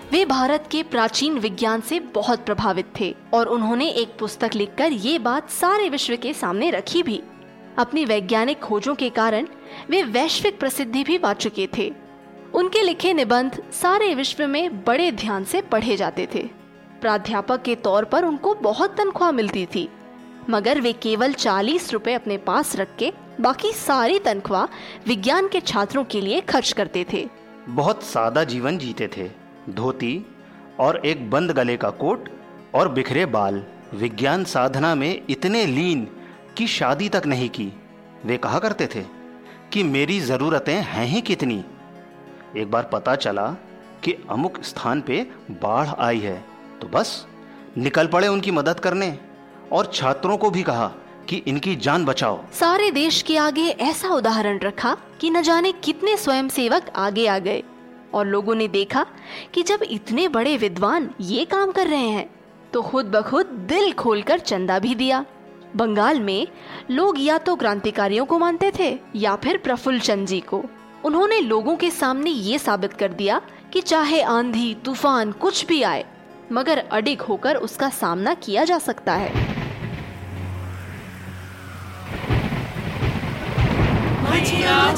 वे भारत के प्राचीन विज्ञान से बहुत प्रभावित थे और उन्होंने एक पुस्तक लिखकर ये बात सारे विश्व के सामने रखी भी। अपनी वैज्ञानिक खोजों के कारण वे वैश्विक प्रसिद्धि भी पा चुके थे। उनके लिखे निबंध सारे विश्व में बड़े ध्यान से पढ़े जाते थे। प्राध्यापक के तौर पर उनको बहुत तनख्वाह मिलती थी, मगर वे केवल 40 रुपए अपने पास रख के बाकी सारी तनख्वाह विज्ञान के छात्रों के लिए खर्च करते थे। बहुत सादा जीवन जीते थे। धोती और एक बंद गले का कोट और बिखरे बाल। विज्ञान साधना में इतने लीन कि शादी तक नहीं की। वे कहा करते थे कि मेरी ज़रूरतें हैं ही कितनी। एक बार पता चला कि अमुक स्थान पे बाढ़ आई है तो बस निकल पड़े उनकी मदद करने, और छात्रों को भी कहा कि इनकी जान बचाओ। सारे देश के आगे ऐसा उदाहरण रखा कि न जाने कितने स्वयंसेवक आगे आ गए, और लोगों ने देखा कि जब इतने बड़े विद्वान ये काम कर रहे हैं तो खुद ब खुद दिल खोलकर चंदा भी दिया। बंगाल में लोग या तो क्रांतिकारियों को मानते थे या फिर प्रफुल्ल चंद जी को। उन्होंने लोगों के सामने ये साबित कर दिया कि चाहे आंधी तूफान कुछ भी आए, मगर अडिग होकर उसका सामना किया जा सकता है।